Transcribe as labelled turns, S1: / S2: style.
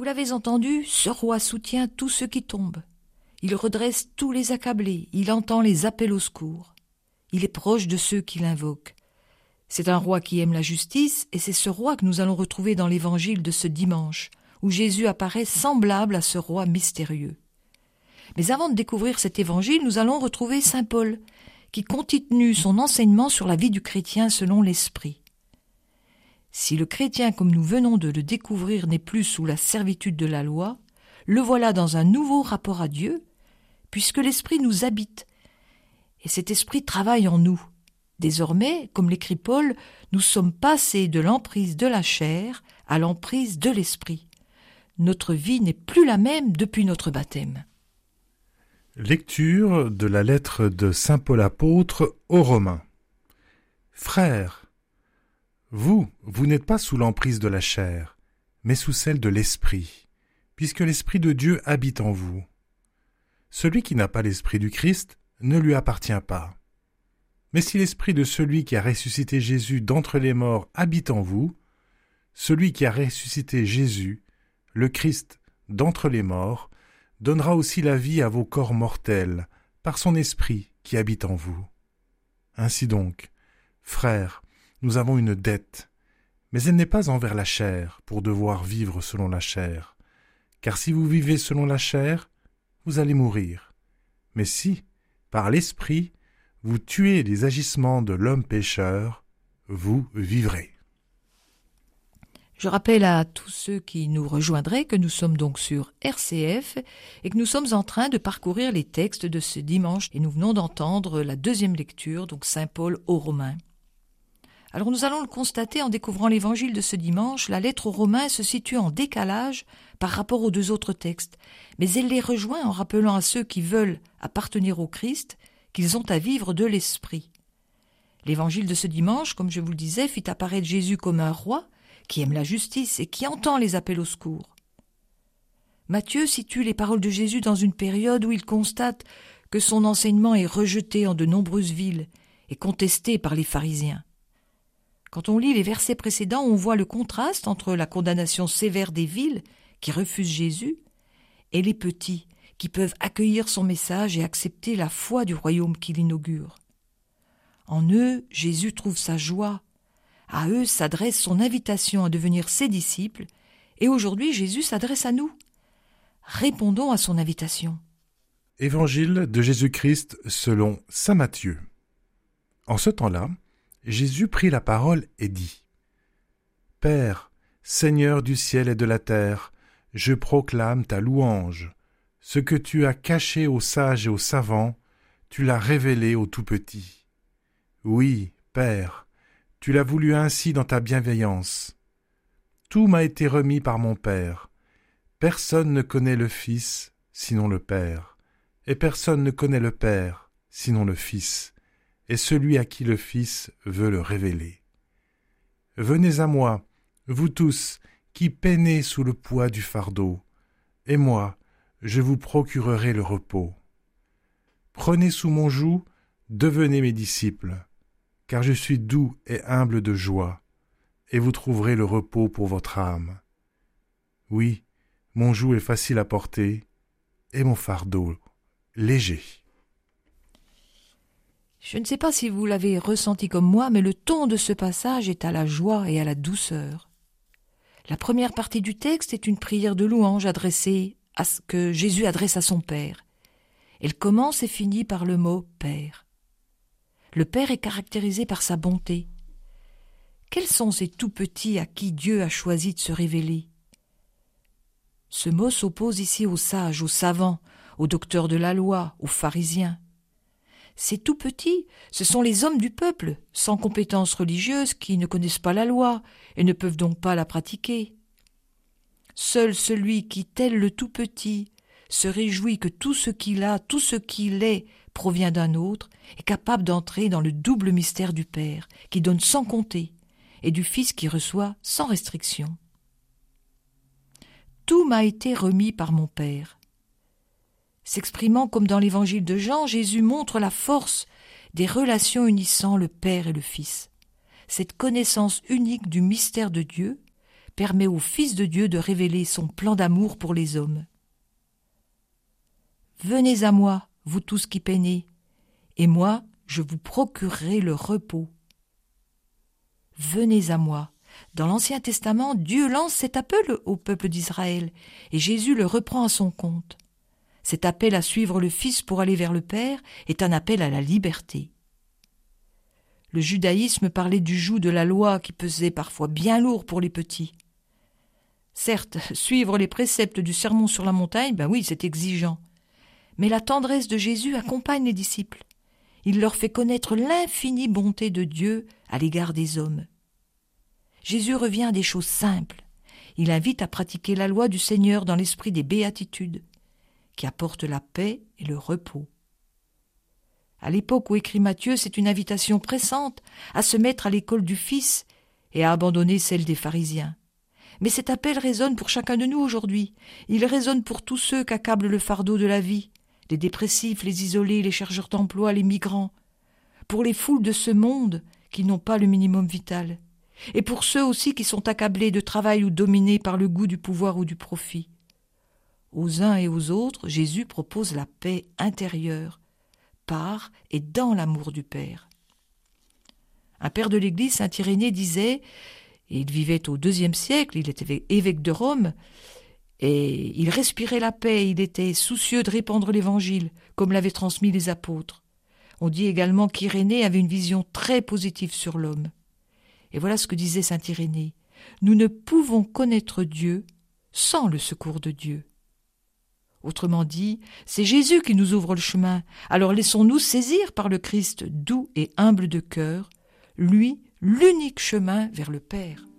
S1: Vous l'avez entendu, ce roi soutient tous ceux qui tombent. Il redresse tous les accablés, il entend les appels au secours. Il est proche de ceux qui l'invoquent. C'est un roi qui aime la justice, et c'est ce roi que nous allons retrouver dans l'évangile de ce dimanche, où Jésus apparaît semblable à ce roi mystérieux. Mais avant de découvrir cet évangile, nous allons retrouver saint Paul, qui continue son enseignement sur la vie du chrétien selon l'Esprit. Si le chrétien, comme nous venons de le découvrir, n'est plus sous la servitude de la loi, le voilà dans un nouveau rapport à Dieu, puisque l'Esprit nous habite, et cet Esprit travaille en nous. Désormais, comme l'écrit Paul, nous sommes passés de l'emprise de la chair à l'emprise de l'Esprit. Notre vie n'est plus la même depuis notre baptême.
S2: Lecture de la lettre de saint Paul apôtre aux Romains. Frères, vous n'êtes pas sous l'emprise de la chair, mais sous celle de l'Esprit, puisque l'Esprit de Dieu habite en vous. Celui qui n'a pas l'Esprit du Christ ne lui appartient pas. Mais si l'Esprit de celui qui a ressuscité Jésus d'entre les morts habite en vous, celui qui a ressuscité Jésus, le Christ d'entre les morts, donnera aussi la vie à vos corps mortels par son Esprit qui habite en vous. Ainsi donc, frères, nous avons une dette, mais elle n'est pas envers la chair pour devoir vivre selon la chair. Car si vous vivez selon la chair, vous allez mourir. Mais si, par l'Esprit, vous tuez les agissements de l'homme pécheur, vous vivrez.
S1: Je rappelle à tous ceux qui nous rejoindraient que nous sommes donc sur RCF et que nous sommes en train de parcourir les textes de ce dimanche et nous venons d'entendre la deuxième lecture, donc saint Paul aux Romains. Alors nous allons le constater en découvrant l'évangile de ce dimanche, la lettre aux Romains se situe en décalage par rapport aux deux autres textes, mais elle les rejoint en rappelant à ceux qui veulent appartenir au Christ qu'ils ont à vivre de l'Esprit. L'évangile de ce dimanche, comme je vous le disais, fit apparaître Jésus comme un roi qui aime la justice et qui entend les appels au secours. Matthieu situe les paroles de Jésus dans une période où il constate que son enseignement est rejeté en de nombreuses villes et contesté par les pharisiens. Quand on lit les versets précédents, on voit le contraste entre la condamnation sévère des villes qui refusent Jésus et les petits qui peuvent accueillir son message et accepter la foi du royaume qu'il inaugure. En eux, Jésus trouve sa joie. À eux s'adresse son invitation à devenir ses disciples, et aujourd'hui Jésus s'adresse à nous. Répondons à son invitation.
S2: Évangile de Jésus-Christ selon saint Matthieu. En ce temps-là, Jésus prit la parole et dit : « Père, Seigneur du ciel et de la terre, je proclame ta louange. Ce que tu as caché aux sages et aux savants, tu l'as révélé aux tout-petits. Oui, Père, tu l'as voulu ainsi dans ta bienveillance. Tout m'a été remis par mon Père. Personne ne connaît le Fils, sinon le Père, et personne ne connaît le Père, sinon le Fils, et celui à qui le Fils veut le révéler. Venez à moi, vous tous, qui peinez sous le poids du fardeau, et moi, je vous procurerai le repos. Prenez sous mon joug, devenez mes disciples, car je suis doux et humble de joie, et vous trouverez le repos pour votre âme. Oui, mon joug est facile à porter, et mon fardeau léger. »
S1: Je ne sais pas si vous l'avez ressenti comme moi, mais le ton de ce passage est à la joie et à la douceur. La première partie du texte est une prière de louange que Jésus adresse à son Père. Elle commence et finit par le mot « Père ». Le Père est caractérisé par sa bonté. Quels sont ces tout-petits à qui Dieu a choisi de se révéler ? Ce mot s'oppose ici aux sages, aux savants, aux docteurs de la loi, aux pharisiens. Ces tout-petits, ce sont les hommes du peuple, sans compétences religieuses, qui ne connaissent pas la loi et ne peuvent donc pas la pratiquer. Seul celui qui, tel le tout-petit, se réjouit que tout ce qu'il a, tout ce qu'il est, provient d'un autre, est capable d'entrer dans le double mystère du Père, qui donne sans compter, et du Fils qui reçoit sans restriction. Tout m'a été remis par mon Père. S'exprimant comme dans l'évangile de Jean, Jésus montre la force des relations unissant le Père et le Fils. Cette connaissance unique du mystère de Dieu permet au Fils de Dieu de révéler son plan d'amour pour les hommes. « Venez à moi, vous tous qui peinez, et moi, je vous procurerai le repos. » Venez à moi. Dans l'Ancien Testament, Dieu lance cet appel au peuple d'Israël, et Jésus le reprend à son compte. Cet appel à suivre le Fils pour aller vers le Père est un appel à la liberté. Le judaïsme parlait du joug de la loi qui pesait parfois bien lourd pour les petits. Certes, suivre les préceptes du sermon sur la montagne, oui, c'est exigeant. Mais la tendresse de Jésus accompagne les disciples. Il leur fait connaître l'infinie bonté de Dieu à l'égard des hommes. Jésus revient à des choses simples. Il invite à pratiquer la loi du Seigneur dans l'esprit des béatitudes, qui apportent la paix et le repos. À l'époque où écrit Matthieu, c'est une invitation pressante à se mettre à l'école du Fils et à abandonner celle des pharisiens. Mais cet appel résonne pour chacun de nous aujourd'hui. Il résonne pour tous ceux qu'accable le fardeau de la vie, les dépressifs, les isolés, les chercheurs d'emploi, les migrants, pour les foules de ce monde qui n'ont pas le minimum vital, et pour ceux aussi qui sont accablés de travail ou dominés par le goût du pouvoir ou du profit. Aux uns et aux autres, Jésus propose la paix intérieure, par et dans l'amour du Père. Un père de l'Église, saint Irénée, disait, et il vivait au IIe siècle, il était évêque de Rome, et il respirait la paix, il était soucieux de répandre l'Évangile, comme l'avaient transmis les apôtres. On dit également qu'Irénée avait une vision très positive sur l'homme. Et voilà ce que disait saint Irénée. Nous ne pouvons connaître Dieu sans le secours de Dieu. Autrement dit, c'est Jésus qui nous ouvre le chemin, alors laissons-nous saisir par le Christ doux et humble de cœur, lui, l'unique chemin vers le Père.